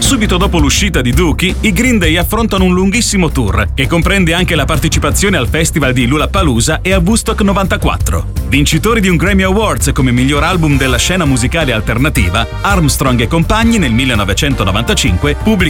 Subito dopo l'uscita di Dookie, i Green Day affrontano un lunghissimo tour, che comprende anche la partecipazione al festival di Lollapalooza e a Woodstock 94. Vincitori di un Grammy Awards come miglior album della scena musicale alternativa, Armstrong e compagni nel 1995 pubblicano